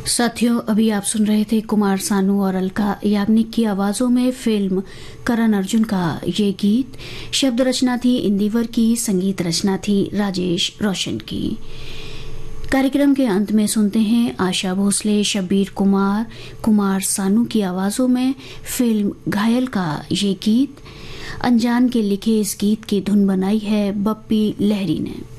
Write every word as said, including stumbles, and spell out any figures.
साथियों, अभी आप सुन रहे थे कुमार सानू और अलका याग्निक की आवाजों में फिल्म करण अर्जुन का ये गीत। शब्द रचना थी इंदिवर की, संगीत रचना थी राजेश रोशन की। कार्यक्रम के अंत में सुनते हैं आशा भोसले, शब्बीर कुमार, कुमार सानू की आवाजों में फिल्म घायल का ये गीत। अनजान के लिखे इस गीत की धुन बनाई है बप्पी लहरी ने।